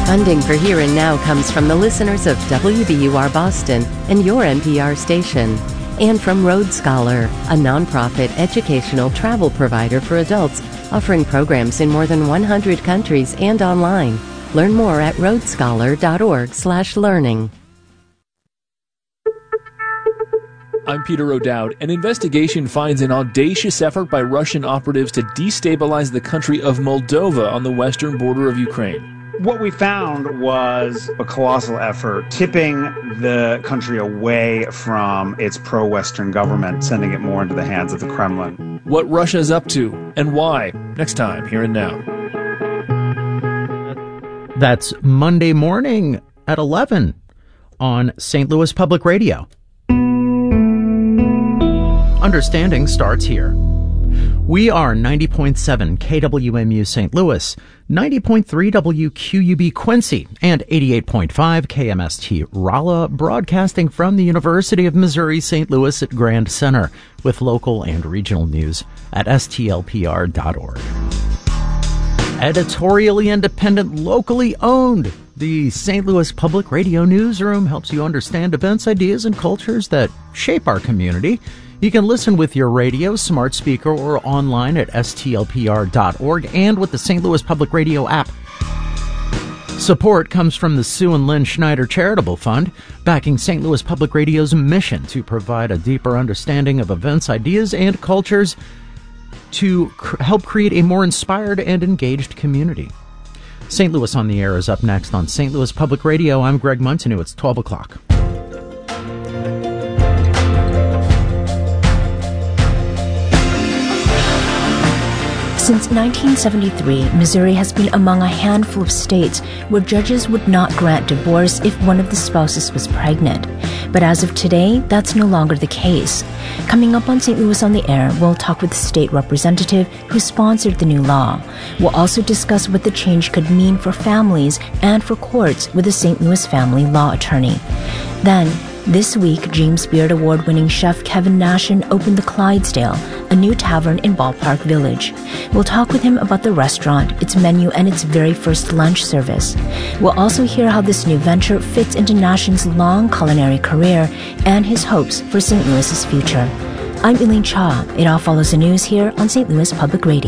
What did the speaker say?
Funding for Here and Now comes from the listeners of WBUR Boston and your NPR station, and from Road Scholar, a nonprofit educational travel provider for adults offering programs in more than 100 countries and online. Learn more at roadscholar.org/learning. I'm Peter O'Dowd. An investigation finds an audacious effort by Russian operatives to destabilize the country of Moldova on the western border of Ukraine. What we found was a colossal effort tipping the country away from its pro-Western government, sending it more into the hands of the Kremlin. What Russia's up to and why, next time, Here and Now. That's Monday morning at 11 on St. Louis Public Radio. Understanding starts here. We are 90.7 KWMU St. Louis, 90.3 WQUB Quincy, and 88.5 KMST Rolla, broadcasting from the University of Missouri St. Louis at Grand Center, with local and regional news at stlpr.org. Editorially independent, locally owned, the St. Louis Public Radio Newsroom helps you understand events, ideas, and cultures that shape our community. You can listen with your radio, smart speaker, or online at stlpr.org and with the St. Louis Public Radio app. Support comes from the Sue and Lynn Schneider Charitable Fund, backing St. Louis Public Radio's mission to provide a deeper understanding of events, ideas, and cultures to help create a more inspired and engaged community. St. Louis on the Air is up next on St. Louis Public Radio. I'm Greg Montanew. It's 12 o'clock. Since 1973, Missouri has been among a handful of states where judges would not grant divorce if one of the spouses was pregnant. But as of today, that's no longer the case. Coming up on St. Louis on the Air, we'll talk with the state representative who sponsored the new law. We'll also discuss what the change could mean for families and for courts with a St. Louis family law attorney. Then, this week, James Beard Award-winning chef Kevin Nashin opened the Clydesdale, a new tavern in Ballpark Village. We'll talk with him about the restaurant, its menu, and its very first lunch service. We'll also hear how this new venture fits into Nashin's long culinary career and his hopes for St. Louis's future. I'm Elaine Cha. It all follows the news here on St. Louis Public Radio.